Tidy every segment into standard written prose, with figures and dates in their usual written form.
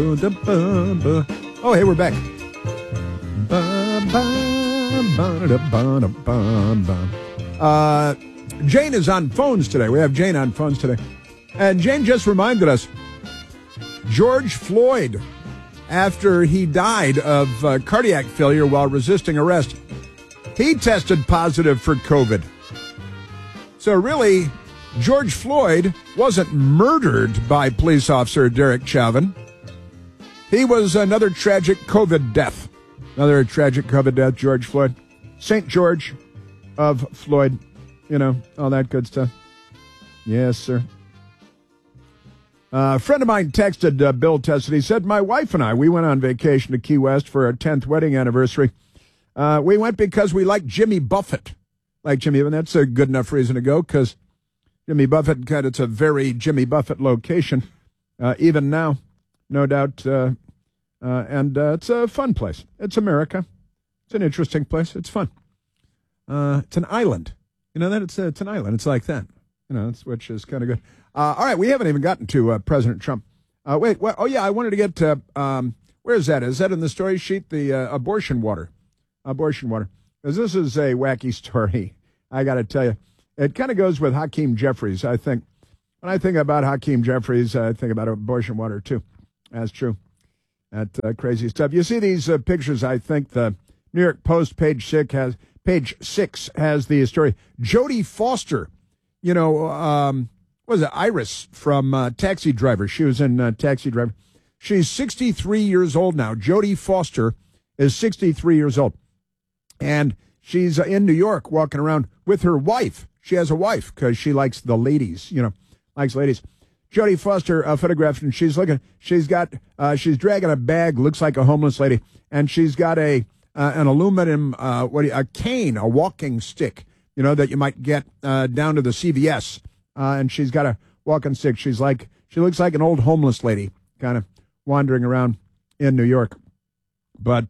Oh, hey, we're back. Jane is on phones today. We have Jane on phones today. And Jane just reminded us, George Floyd, after he died of cardiac failure while resisting arrest, he tested positive for COVID. So really, George Floyd wasn't murdered by police officer Derek Chauvin. He was another tragic COVID death. Another tragic COVID death, George Floyd. St. George of Floyd. You know, all that good stuff. Yes, sir. A friend of mine texted, Bill tested. He said, my wife and I, we went on vacation to Key West for our 10th wedding anniversary. We went because we like Jimmy Buffett. Like Jimmy, and that's a good enough reason to go because Jimmy Buffett, it's a very Jimmy Buffett location, even now, no doubt. And it's a fun place. It's America. It's an interesting place. It's fun. It's an island. You know that? It's an island. It's like that. You know, which is kind of good. All right, we haven't even gotten to President Trump. Wait, what? Oh, yeah, I wanted to get to, where is that? Is that in the story sheet? The abortion water. Abortion water. Because this is a wacky story, I got to tell you. It kind of goes with Hakeem Jeffries, I think. When I think about Hakeem Jeffries, I think about abortion water, too. That's true. That crazy stuff. You see these pictures, I think the New York Post, page 6 has the story. Jodie Foster, you know, what was it, Iris from Taxi Driver. She was in Taxi Driver. She's 63 years old now. Jodie Foster is 63 years old. And she's in New York walking around with her wife. She has a wife because she likes the ladies, you know, likes ladies. Jodie Foster photographed, and she's looking. She's dragging a bag, looks like a homeless lady, and she's got an aluminum a cane, a walking stick, you know, that you might get down to the CVS, and she's got a walking stick. She looks like an old homeless lady, kind of wandering around in New York, but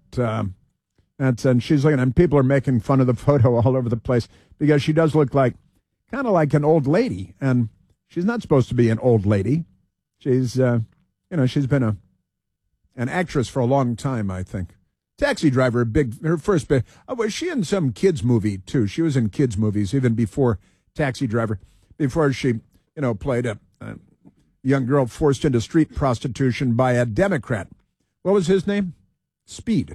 and she's looking, and people are making fun of the photo all over the place because she does look like kind of like an old lady, and she's not supposed to be an old lady. She's, she's been an actress for a long time, I think. Taxi Driver, her first big. Oh, was she in some kids movie too? She was in kids movies even before Taxi Driver, before she, played a young girl forced into street prostitution by a Democrat. What was his name? Speed.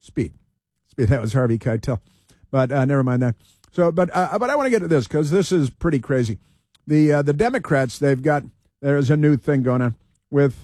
That was Harvey Keitel. But never mind that. So, but I want to get to this because this is pretty crazy. The Democrats, there's a new thing going on with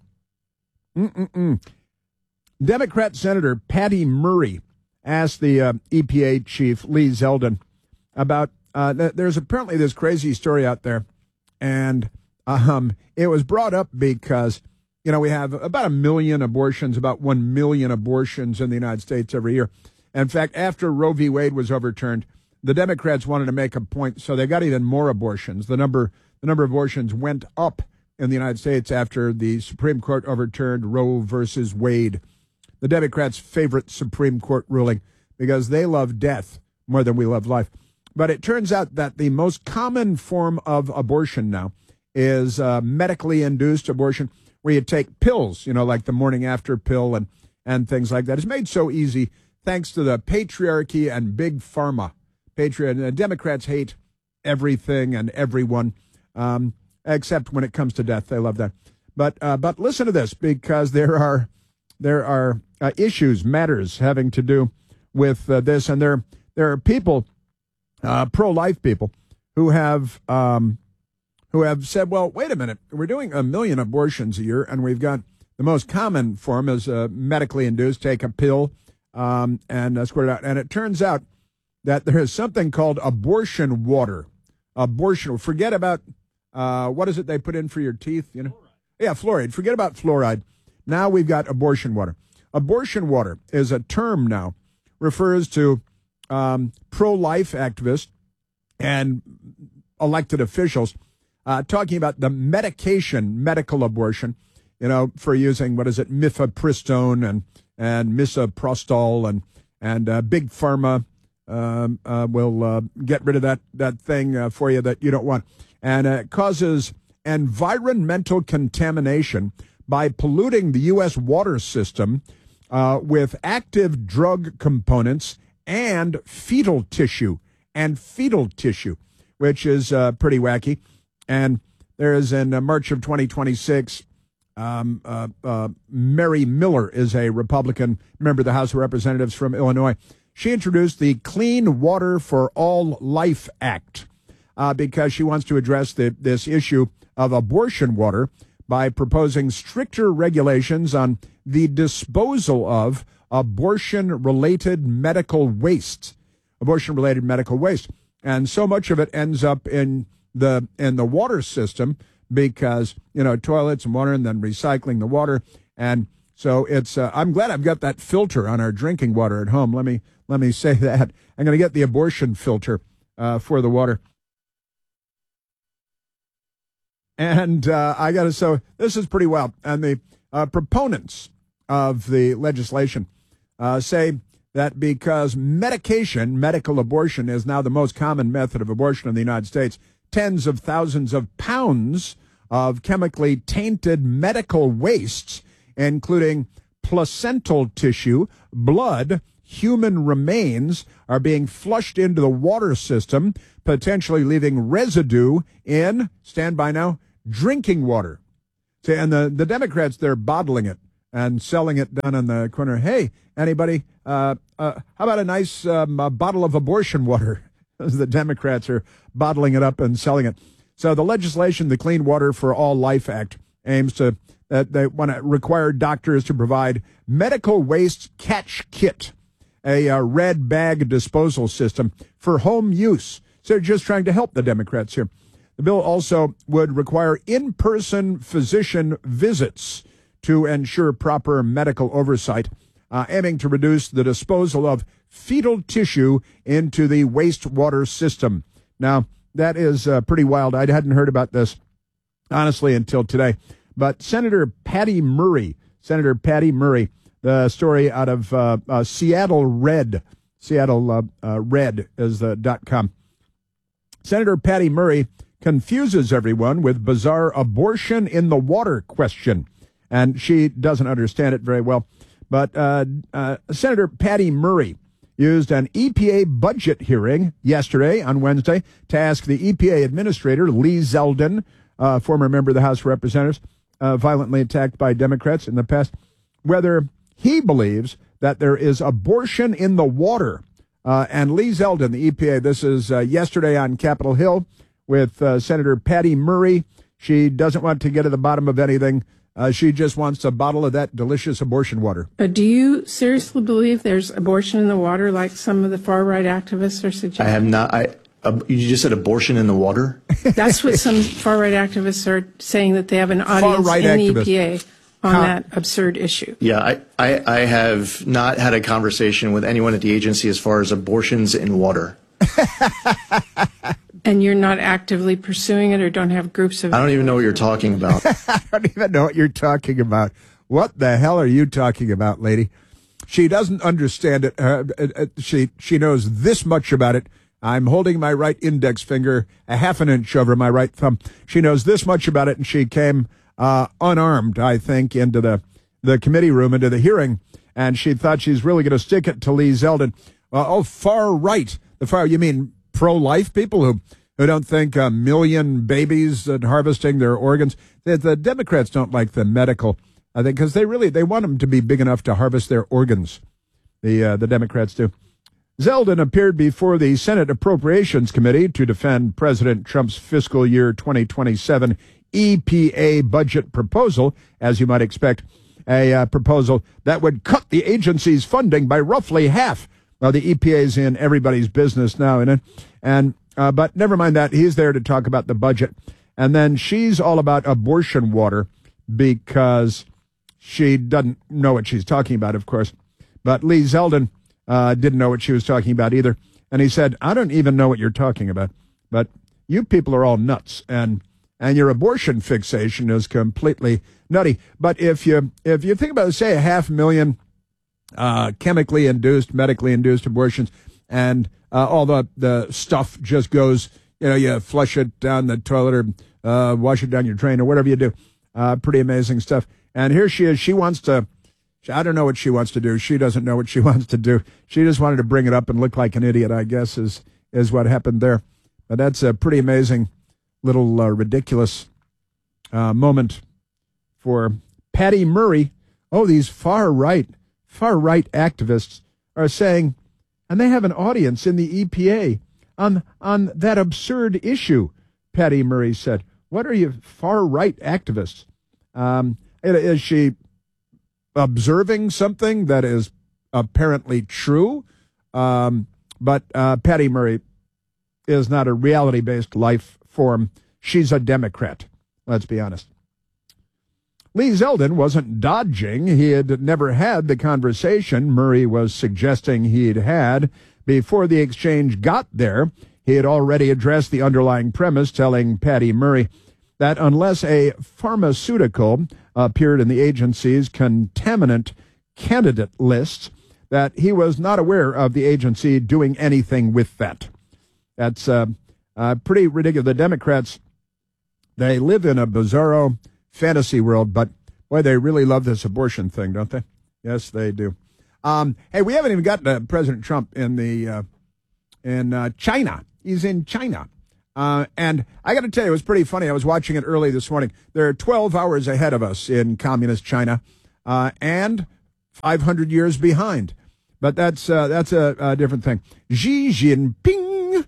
Democrat Senator Patty Murray asked the EPA chief, Lee Zeldin, about, there's apparently this crazy story out there, and it was brought up because, we have about 1 million abortions, about 1 million abortions in the United States every year. In fact, after Roe v. Wade was overturned, the Democrats wanted to make a point, so they got even more abortions. The number of abortions went up in the United States after the Supreme Court overturned Roe versus Wade, the Democrats' favorite Supreme Court ruling, because they love death more than we love life. But it turns out that the most common form of abortion now is medically induced abortion, where you take pills, like the morning after pill and things like that. It's made so easy thanks to the patriarchy and big pharma. Democrats hate everything and everyone, except when it comes to death. They love that. But listen to this, because there are issues, matters having to do with this, and there are people, pro-life people, who have said, well, wait a minute, we're doing 1 million abortions a year, and we've got the most common form is medically induced, take a pill and squirt it out, and it turns out that there is something called abortion water. Forget about, what is it they put in for your teeth? Fluoride. Yeah, fluoride. Forget about fluoride. Now we've got abortion water. Abortion water is a term now, refers to pro-life activists and elected officials talking about the medical abortion, for using, mifepristone and misoprostol and big pharma will get rid of that thing for you that you don't want. And it causes environmental contamination by polluting the U.S. water system with active drug components and fetal tissue, which is pretty wacky. And there is in March of 2026, Mary Miller is a Republican member of the House of Representatives from Illinois. She introduced the Clean Water for All Life Act because she wants to address this issue of abortion water by proposing stricter regulations on the disposal of abortion-related medical waste. And so much of it ends up in the water system because, toilets and water and then recycling the water. And so it's, I'm glad I've got that filter on our drinking water at home. Let me say that. I'm going to get the abortion filter for the water. And so this is pretty wild. And the proponents of the legislation say that because medical abortion is now the most common method of abortion in the United States, tens of thousands of pounds of chemically tainted medical wastes, including placental tissue, blood, human remains, are being flushed into the water system, potentially leaving residue in, stand by now, drinking water. See, and the Democrats, they're bottling it and selling it down on the corner. Hey, anybody, how about a nice bottle of abortion water? The Democrats are bottling it up and selling it. So the legislation, the Clean Water for All Life Act, aims to, they want to require doctors to provide medical waste catch kit, a red bag disposal system for home use. So they're just trying to help the Democrats here. The bill also would require in-person physician visits to ensure proper medical oversight, aiming to reduce the disposal of fetal tissue into the wastewater system. Now, that is pretty wild. I hadn't heard about this, honestly, until today. But Senator Patty Murray, the story out of Seattle Red is the .com. Senator Patty Murray confuses everyone with bizarre abortion in the water question, and she doesn't understand it very well. But Senator Patty Murray used an EPA budget hearing yesterday on Wednesday to ask the EPA administrator, Lee Zeldin, former member of the House of Representatives, violently attacked by Democrats in the past, whether he believes that there is abortion in the water. And Lee Zeldin, the EPA, this is yesterday on Capitol Hill with Senator Patty Murray. She doesn't want to get to the bottom of anything. She just wants a bottle of that delicious abortion water. Do you seriously believe there's abortion in the water like some of the far-right activists are suggesting? I have not. You just said abortion in the water? That's what some far-right activists are saying, that they have an audience in the EPA on that absurd issue. Yeah, I have not had a conversation with anyone at the agency as far as abortions in water. And you're not actively pursuing it, or don't have groups of... I don't even know what you're talking about. I don't even know what you're talking about. What the hell are you talking about, lady? She doesn't understand it. She knows this much about it. I'm holding my right index finger a half an inch over my right thumb. She knows this much about it, and she came unarmed, I think, into the committee room, into the hearing, and she thought she's really going to stick it to Lee Zeldin. Far right. You mean pro-life people who don't think a million babies and harvesting their organs? The Democrats don't like the medical, I think, because they want them to be big enough to harvest their organs. The Democrats do. Zeldin appeared before the Senate Appropriations Committee to defend President Trump's fiscal year 2027 EPA budget proposal, as you might expect, a proposal that would cut the agency's funding by roughly half. Well, the EPA's in everybody's business now, but never mind that. He's there to talk about the budget. And then she's all about abortion water because she doesn't know what she's talking about, of course. But Lee Zeldin didn't know what she was talking about either. And he said, I don't even know what you're talking about, but you people are all nuts. And your abortion fixation is completely nutty. But if you think about, say, 500,000 chemically induced, medically induced abortions, and all the stuff just goes, you flush it down the toilet or wash it down your drain or whatever you do. Pretty amazing stuff. And here she is. She wants to, I don't know what she wants to do. She doesn't know what she wants to do. She just wanted to bring it up and look like an idiot, I guess, is what happened there. But that's a pretty amazing little ridiculous moment for Patty Murray. Oh, these far-right activists are saying, and they have an audience in the EPA on that absurd issue, Patty Murray said. What are you far-right activists? Is she observing something that is apparently true? But Patty Murray is not a reality-based life form. She's a Democrat, let's be honest. Lee Zeldin wasn't dodging. He had never had the conversation Murray was suggesting he'd had. Before the exchange got there, he had already addressed the underlying premise, telling Patty Murray that unless a pharmaceutical appeared in the agency's contaminant candidate list, that he was not aware of the agency doing anything with that. That's pretty ridiculous. The Democrats, they live in a bizarro fantasy world, but boy, they really love this abortion thing, don't they? Yes, they do. Hey, we haven't even gotten to President Trump in China. He's in China. And I got to tell you, it was pretty funny. I was watching it early this morning. They're 12 hours ahead of us in communist China, and 500 years behind. But that's a different thing. Xi Jinping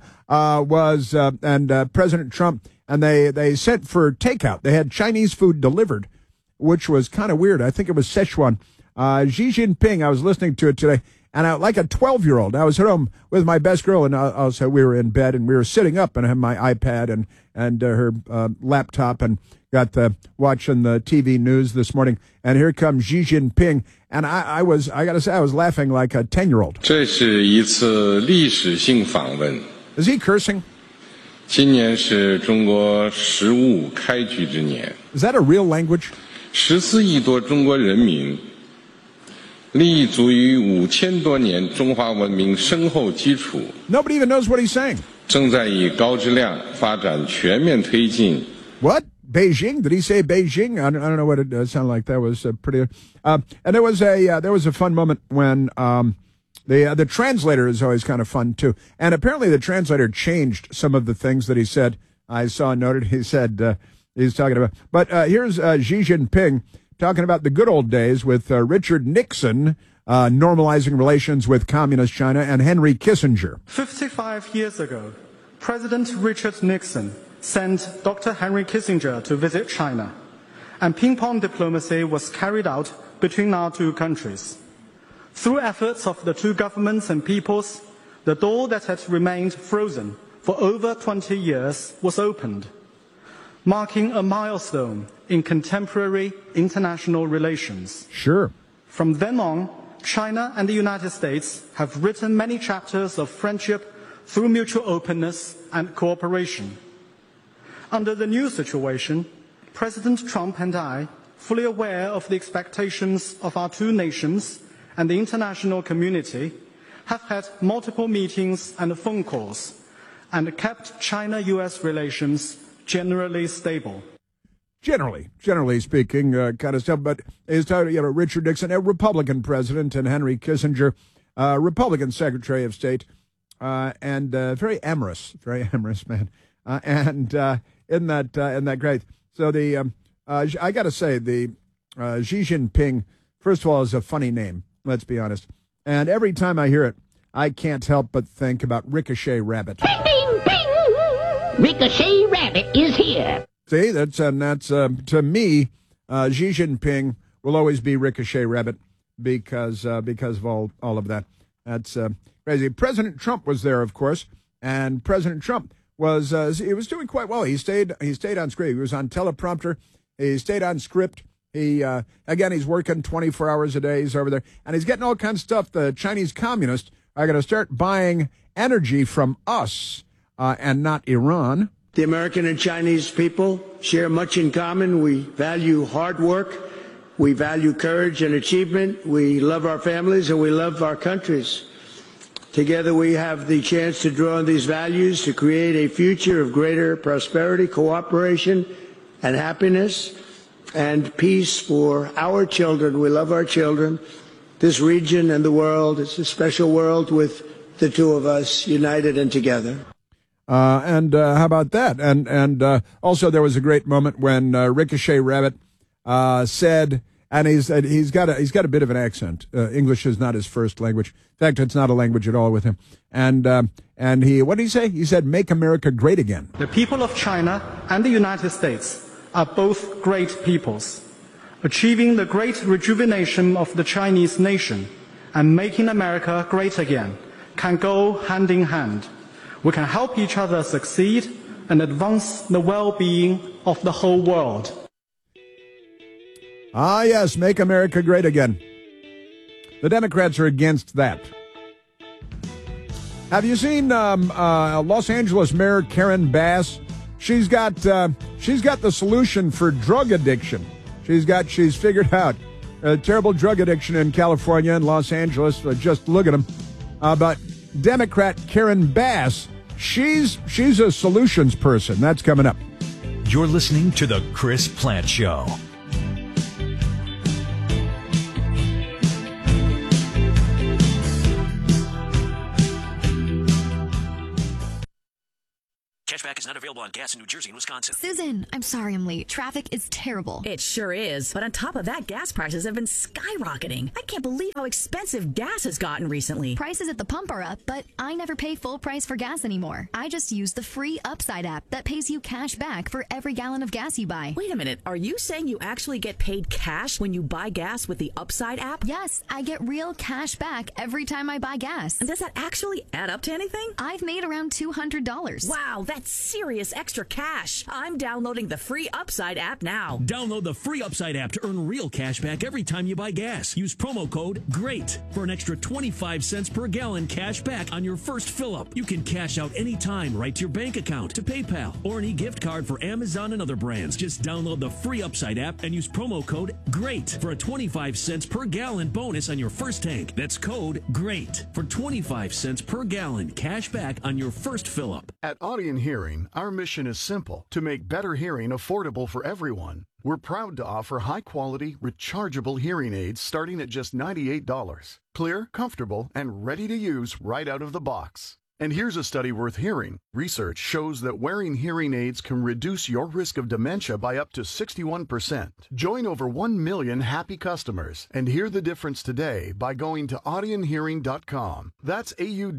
and President Trump, and they sent for takeout. They had Chinese food delivered, which was kind of weird. I think it was Szechuan. Xi Jinping, I was listening to it today, and like a 12-year-old, I was at home with my best girl, and also we were in bed, and we were sitting up, and I had my iPad and her laptop, and got watching the TV news this morning, and here comes Xi Jinping, and I got to say, I was laughing like a 10-year-old. 这是一次历史性访问。 Is he cursing? 今年是中国15开局之年。 Is that a real language? 14亿多中国人民立足于5000多年中华文明深厚基础。 Nobody even knows what he's saying. 正在以高质量发展全面推进。 What? Beijing? Did he say Beijing? I don't know what it sounded like. That was pretty. And there was a fun moment when the translator is always kind of fun too. And apparently the translator changed some of the things that he said. I saw noted. He said he's talking about. But here's Xi Jinping talking about the good old days with Richard Nixon normalizing relations with communist China and Henry Kissinger. 55 years ago, President Richard Nixon sent Dr. Henry Kissinger to visit China, and ping-pong diplomacy was carried out between our two countries. Through efforts of the two governments and peoples, the door that had remained frozen for over 20 years was opened, marking a milestone in contemporary international relations. Sure. From then on, China and the United States have written many chapters of friendship through mutual openness and cooperation. Under the new situation, President Trump and I, fully aware of the expectations of our two nations and the international community, have had multiple meetings and phone calls and kept China-US relations generally stable. Generally speaking, kind of stuff. But he's talking, Richard Nixon, a Republican president, and Henry Kissinger, Republican Secretary of State, and very amorous man. Isn't that great? So I got to say, the Xi Jinping, first of all, is a funny name. Let's be honest. And every time I hear it, I can't help but think about Ricochet Rabbit. Bing, bing, bing! Ricochet Rabbit is here. See, that's to me, Xi Jinping will always be Ricochet Rabbit because of all of that. That's crazy. President Trump was there, of course, and President Trump was doing quite well. He stayed on script. He was on teleprompter. He stayed on script. He's working 24 hours a day. He's over there, and he's getting all kinds of stuff. The Chinese communists are going to start buying energy from us and not Iran. The American and Chinese people share much in common. We value hard work. We value courage and achievement. We love our families and we love our countries. Together we have the chance to draw on these values to create a future of greater prosperity, cooperation, and happiness. and peace for our children. We love our children, this region and the world. It's a special world with the two of us united and together. And how about that? And also there was a great moment when Ricochet Rabbit said, and he's got a bit of an accent. English is not his first language. In fact, it's not a language at all with him. And what did he say? He said, "Make America great again." The people of China and the United States are both great peoples. Achieving the great rejuvenation of the Chinese nation and making America great again can go hand in hand. We can help each other succeed and advance the well-being of the whole world. Ah, yes, make America great again. The Democrats are against that. Have you seen Los Angeles Mayor Karen Bass? She's got the solution for drug addiction. She's figured out a terrible drug addiction in California and Los Angeles. Just look at them. But Democrat Karen Bass, she's a solutions person. That's coming up. You're listening to The Chris Plante Show. Cashback is not available on gas in New Jersey and Wisconsin. Susan, I'm sorry I'm late. Traffic is terrible. It sure is. But on top of that, gas prices have been skyrocketing. I can't believe how expensive gas has gotten recently. Prices at the pump are up, but I never pay full price for gas anymore. I just use the free Upside app that pays you cash back for every gallon of gas you buy. Wait a minute. Are you saying you actually get paid cash when you buy gas with the Upside app? Yes, I get real cash back every time I buy gas. And does that actually add up to anything? I've made around $200. Wow, that's serious extra cash. I'm downloading the free Upside app now. Download the free Upside app to earn real cash back every time you buy gas. Use promo code GREAT for an extra 25 cents per gallon cash back on your first fill-up. You can cash out anytime right to your bank account, to PayPal, or an e-gift card for Amazon and other brands. Just download the free Upside app and use promo code GREAT for a 25 cents per gallon bonus on your first tank. That's code GREAT for 25 cents per gallon cash back on your first fill-up. At Audion Hearing, our mission is simple: to make better hearing affordable for everyone. We're proud to offer high-quality, rechargeable hearing aids starting at just $98. Clear, comfortable, and ready to use right out of the box. And here's a study worth hearing. Research shows that wearing hearing aids can reduce your risk of dementia by up to 61%. Join over 1 million happy customers and hear the difference today by going to audionhearing.com. That's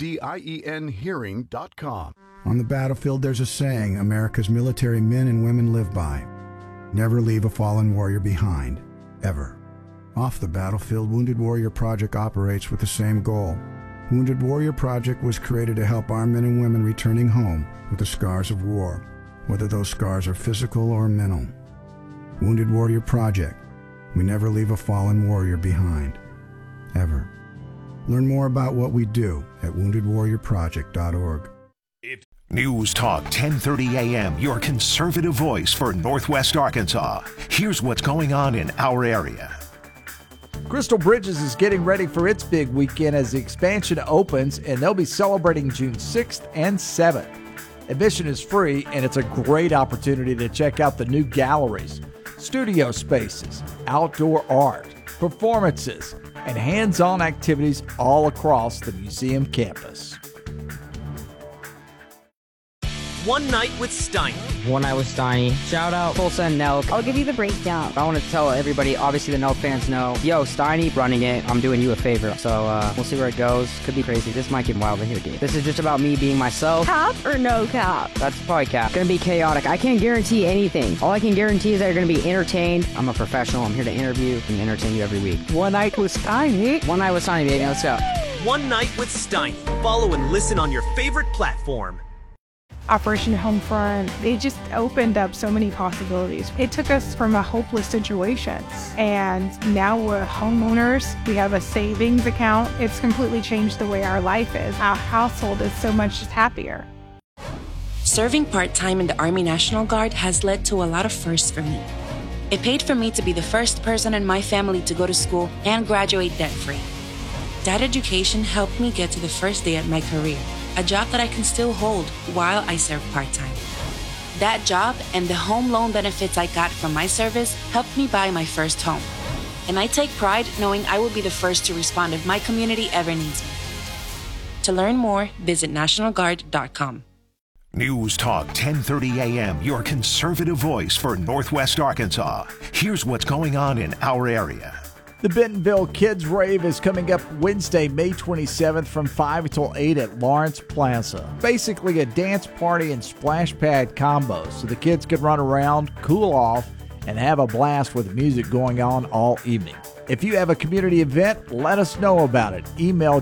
AUDIEN hearing.com. On the battlefield, there's a saying America's military men and women live by: never leave a fallen warrior behind, ever. Off the battlefield, Wounded Warrior Project operates with the same goal. Wounded Warrior Project was created to help our men and women returning home with the scars of war, whether those scars are physical or mental. Wounded Warrior Project. We never leave a fallen warrior behind, ever. Learn more about what we do at woundedwarriorproject.org. News Talk 1030 AM, your conservative voice for Northwest Arkansas. Here's what's going on in our area. Crystal Bridges is getting ready for its big weekend as the expansion opens, and they'll be celebrating June 6th and 7th. Admission is free, and it's a great opportunity to check out the new galleries, studio spaces, outdoor art, performances, and hands-on activities all across the museum campus. One Night with Steiny. One Night with Steiny. Shout out Tulsa and Nelk. I'll give you the breakdown. I want to tell everybody, obviously the Nelk fans know, yo, Steiny running it, I'm doing you a favor. So we'll see where it goes. Could be crazy. This might get wild in here, dude. This is just about me being myself. Cap or no cap? That's probably cap. Gonna be chaotic. I can't guarantee anything. All I can guarantee is that you're gonna be entertained. I'm a professional. I'm here to interview and entertain you every week. One Night with Steiny. One Night with Steiny, baby. Let's go. One Night with Steiny. Follow and listen on your favorite platform. Operation Homefront, they just opened up so many possibilities. It took us from a hopeless situation, and now we're homeowners. We have a savings account. It's completely changed the way our life is. Our household is so much happier. Serving part-time in the Army National Guard has led to a lot of firsts for me. It paid for me to be the first person in my family to go to school and graduate debt-free. That education helped me get to the first day at my career, a job that I can still hold while I serve part-time. That job and the home loan benefits I got from my service helped me buy my first home. And I take pride knowing I will be the first to respond if my community ever needs me. To learn more, visit NationalGuard.com. News Talk 1030 AM, your conservative voice for Northwest Arkansas. Here's what's going on in our area. The Bentonville Kids Rave is coming up Wednesday, May 27th from 5 until 8 at Lawrence Plaza. Basically a dance party and splash pad combo so the kids can run around, cool off, and have a blast with music going on all evening. If you have a community event, let us know about it. Email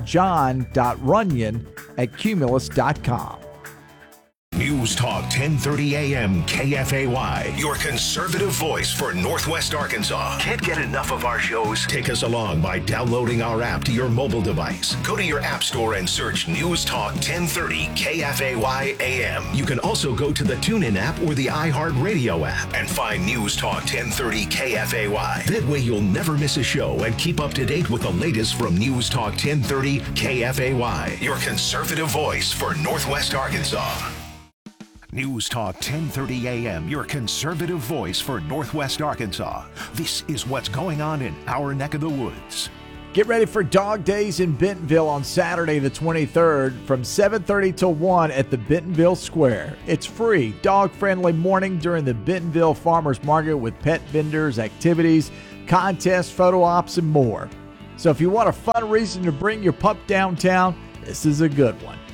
john.runyon@cumulus.com. News Talk 1030 AM KFAY, your conservative voice for Northwest Arkansas. Can't get enough of our shows? Take us along by downloading our app to your mobile device. Go to your app store and search News Talk 1030 KFAY AM. You can also go to the TuneIn app or the iHeartRadio app and find News Talk 1030 KFAY. That way you'll never miss a show and keep up to date with the latest from News Talk 1030 KFAY, your conservative voice for Northwest Arkansas. News Talk 1030 AM, your conservative voice for Northwest Arkansas. This is what's going on in our neck of the woods. Get ready for Dog Days in Bentonville on Saturday the 23rd from 7:30 till 1 at the Bentonville Square. It's free, dog-friendly morning during the Bentonville Farmers Market with pet vendors, activities, contests, photo ops, and more. So if you want a fun reason to bring your pup downtown, this is a good one.